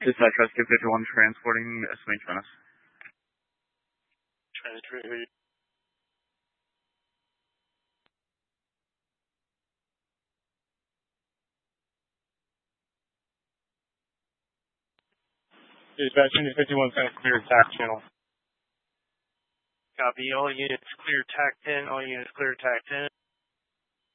Dispatch Rescue 51 transporting SMH Menace. Transfer. Dispatch 51 center clear attack channel. Copy. All units clear TAC 10. All units clear TAC 10.